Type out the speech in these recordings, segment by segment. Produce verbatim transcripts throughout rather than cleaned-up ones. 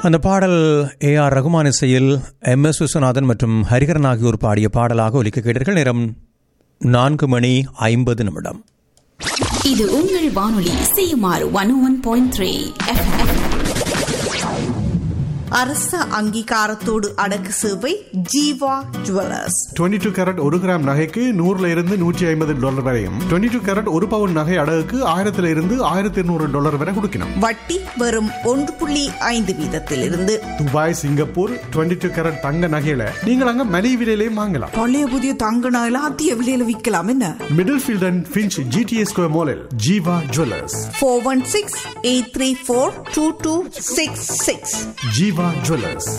அந்த பாடல் A R Rahman இசையில் எம் எஸ் விஸ்வநாதன் மற்றும் ஹரிஹரன் ஆகியோர் பாடிய பாடலாக ஒலிக்க கேட்டீர்கள். நேரம் நான்கு மணி ஐம்பது நிமிடம். இது உங்கள் வானொலி சிஎம்ஆர் நூற்று ஒன்று புள்ளி மூன்று எஃப்எம். அரச அங்கீகாரத்தோடு அடக்கு சேவை ஜீவா ஜுவல்லர்ஸ். இருபத்தி ரெண்டு கேரட் ஒரு கிராம் நகைக்கு நூறுல இருந்து நூற்றி ஐம்பது டாலர் வரையும், இருபத்தி ரெண்டு கேரட் ஒரு பவுன் நகை அடகுக்கு ஆயிரத்துல இருந்து ஆயிரத்தி இருநூறு டாலர் வரை கொடுக்கணும். வட்டி வெறும் ஒன்று புள்ளி ஐந்து வீதத்தில் இருந்து. துபாய், சிங்கப்பூர் இருபத்தி ரெண்டு கேரட் தங்க நகையில நீங்கள் அங்க மலிவு விலையிலையும் வாங்கலாம். பழைய புதிய தங்க நகையில அதிக விலையில விற்கலாம். என்ன middle field and Finch GTA square மாலில் Jeeva jewellers. Four one six eight three four two two six six. Jeeva jewellers.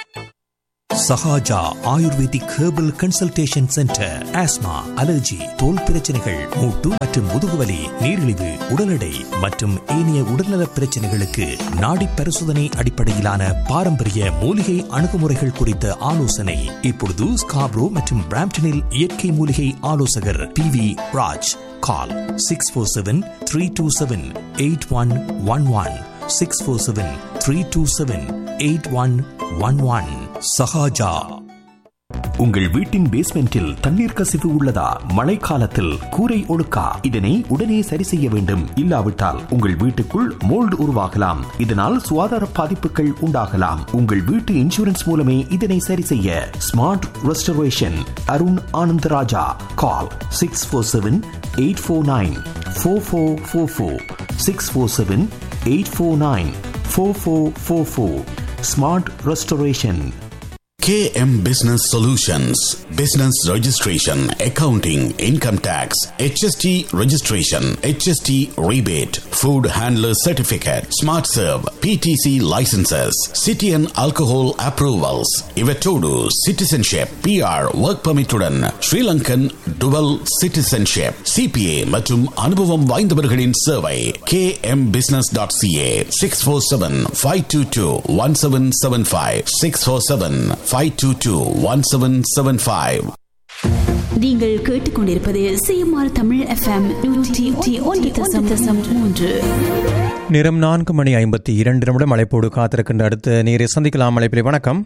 Sahaja ayurvedic herbal consultation centre. Asthma, allergy, தோல் பிரச்சனைகள், மூட்டு மற்றும் முதுகுவலி, நீரிழிவு, உடல் எடை மற்றும் ஏனைய உடல்நல பிரச்சனைகளுக்கு நாடி பரிசோதனை அடிப்படையிலான பாரம்பரிய மூலிகை அணுகுமுறைகள் குறித்த ஆலோசனை இப்பொழுது ஸ்காப்ரோ மற்றும் பிராம்டனில் இயற்கை மூலிகை ஆலோசகர் பி வி ராஜ். கால் six four seven three two seven eight one one one six four seven three two seven eight one one one. Sahaja. உங்கள் வீட்டின் பேஸ்மெண்டில் தண்ணீர் கசிவு உள்ளதா? மழைக்காலத்தில் கூரை ஒழுக்கா? இதனை உடனே சரி செய்ய வேண்டும். இல்லாவிட்டால் உங்கள் வீட்டுக்குள் மோல்டு உருவாகலாம். இதனால் சுகாதார பாதிப்புகள் உண்டாகலாம். உங்கள் வீட்டு இன்சூரன்ஸ் மூலமே இதனை சரி செய்ய. Smart restoration Arun Anandaraja. Call six four seven eight four nine four four four four six four seven eight four nine four four four four. Smart restoration. K M Business Solutions, Business Registration, Accounting, Income Tax, H S T Registration, H S T Rebate, Food Handler Certificate, Smart Serve, P T C Licenses, City and Alcohol Approvals, Ivetodu, Citizenship, P R, Work Permit உடன் Sri Lankan Dual Citizenship, C P A மற்றும் அனுபவம் வாய்ந்தவர்களின் சேவை. K M Business dot C A six four seven five two two one seven seven five six four seven five two two one seven seven five. நீங்கள் கேட்டுக்கொண்டிருப்பது CMR Tamil FM நூற்றி ஒன்று தசம் மூன்று. நேரம் நான்கு மணி ஐம்பத்தி இரண்டு நிமிடம். அழைப்போடு காத்திருக்கின்ற அடுத்த நீரை சந்திக்கலாம். அழைப்பிலே வணக்கம்.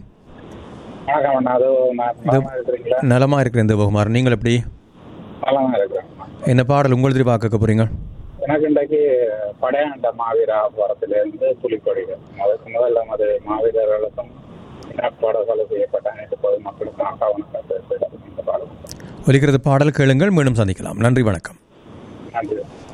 நலமா இருக்கிறேன் தேவகுமார், நீங்கள் எப்படி? என்ன பாடல் உங்கள் எதிர்பார்க்க போறீங்க? எனக்கு இன்றைக்கு படையாண்ட மாவீரா படத்திலிருந்து புலிக்கொடிகள். அதுக்கு முதல்ல அது மாவீரர்களுக்கும் இனப்பாடல்களை செய்யப்பட்ட அனைத்து பொதுமக்களுக்கும் ஆவணம் ஒலிக்கிறது. பாடல் கேளுங்கள். மீண்டும் சந்திக்கலாம். நன்றி, வணக்கம். நன்றி.